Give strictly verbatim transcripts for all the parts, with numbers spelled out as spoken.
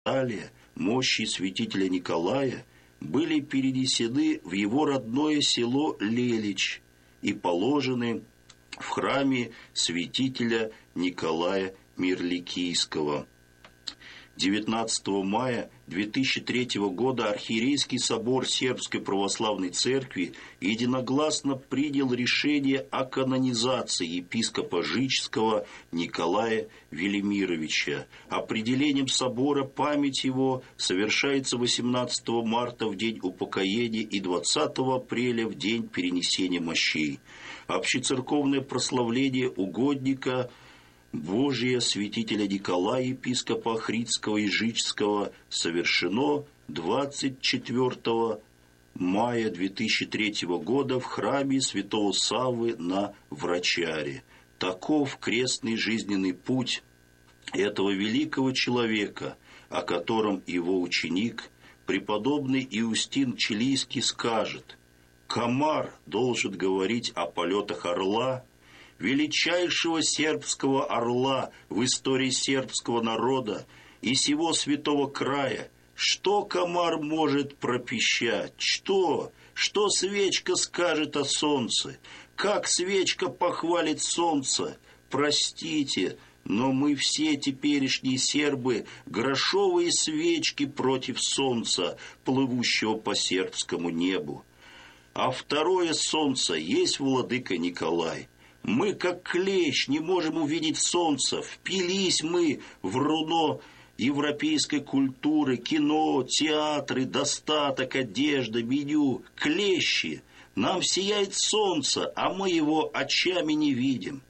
Далее мощи святителя Николая были перенесены в его родное село Лелич и положены в храме святителя Николая Мирликийского. девятнадцатого мая две тысячи третьего года Архиерейский собор Сербской Православной Церкви единогласно принял решение о канонизации епископа Жичского Николая Велимировича. Определением собора память его совершается восемнадцатого марта в день упокоения и двадцатого апреля в день перенесения мощей. Общецерковное прославление угодника Божия святителя Николая, епископа Охридского и Жичского, совершено двадцать четвёртого мая две тысячи третьего года в храме святого Саввы на Врачаре. Таков крестный жизненный путь этого великого человека, о котором его ученик, преподобный Иустин Чилийский, скажет: «Комар должен говорить о полетах орла, величайшего сербского орла в истории сербского народа и сего святого края. Что комар может пропищать? Что? Что свечка скажет о солнце? Как свечка похвалит солнце? Простите, но мы все теперешние сербы грошовые свечки против солнца, плывущего по сербскому небу. А второе солнце есть владыка Николай. Мы, как клещ, не можем увидеть солнце. Впились мы в руно европейской культуры, кино, театры, достаток, одежда, меню. Клещи. Нам сияет солнце, а мы его очами не видим.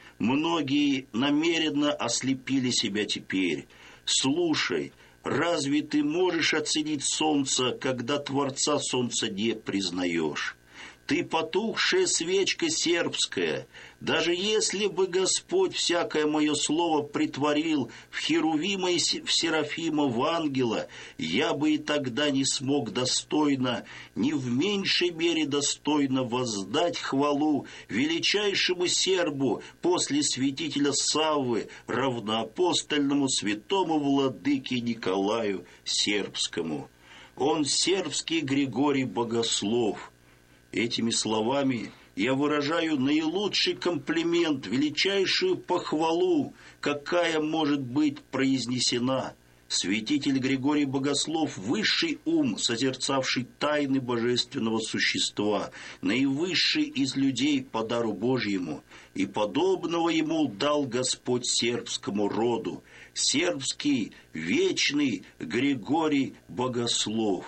Многие намеренно ослепили себя теперь. Слушай, разве ты можешь оценить солнце, когда Творца солнца не признаешь? Ты потухшая свечка сербская. Даже если бы Господь всякое мое слово притворил в Херувима и в Серафима, в ангела, я бы и тогда не смог достойно, ни в меньшей мере достойно воздать хвалу величайшему сербу после святителя Саввы, равноапостольному святому владыке Николаю Сербскому. Он сербский Григорий Богослов. Этими словами я выражаю наилучший комплимент, величайшую похвалу, какая может быть произнесена. Святитель Григорий Богослов – высший ум, созерцавший тайны божественного существа, наивысший из людей по дару Божьему, и подобного ему дал Господь сербскому роду, сербский вечный Григорий Богослов.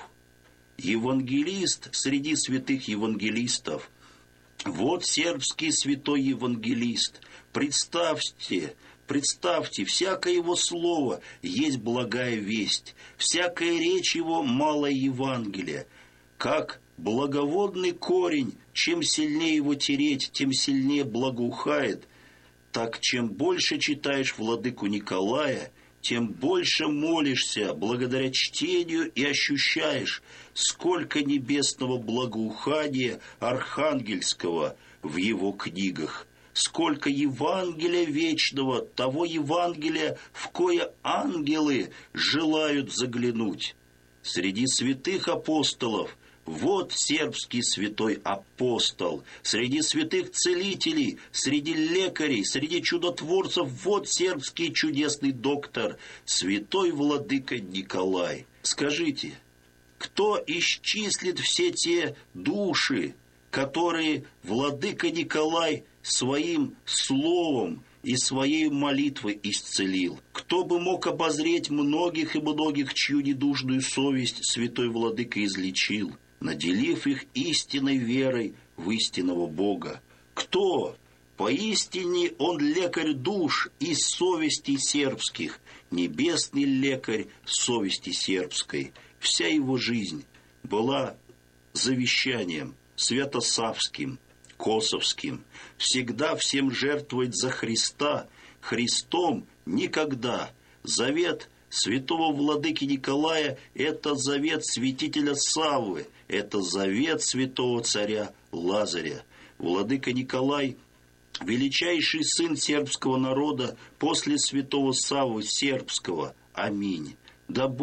Евангелист среди святых евангелистов. Вот сербский святой евангелист. Представьте, представьте, всякое его слово есть благая весть, всякая речь его малое Евангелие. Как благоводный корень, чем сильнее его тереть, тем сильнее благоухает. Так чем больше читаешь владыку Николая, тем больше молишься благодаря чтению и ощущаешь, сколько небесного благоухания архангельского в его книгах, сколько Евангелия вечного, того Евангелия, в кое ангелы желают заглянуть. Среди святых апостолов вот сербский святой апостол, среди святых целителей, среди лекарей, среди чудотворцев вот сербский чудесный доктор, святой владыка Николай. Скажите, кто исчислит все те души, которые владыка Николай своим словом и своей молитвой исцелил? Кто бы мог обозреть многих и многих, чью недужную совесть святой владыка излечил, наделив их истинной верой в истинного Бога? Кто? Поистине он лекарь душ и совестей сербских, небесный лекарь совести сербской. Вся его жизнь была завещанием святосавским, косовским. Всегда всем жертвовать за Христа, Христом никогда. Завет святого владыки Николая – это завет святителя Саввы, это завет святого царя Лазаря. Владыка Николай – величайший сын сербского народа после святого Саввы Сербского. Аминь. Да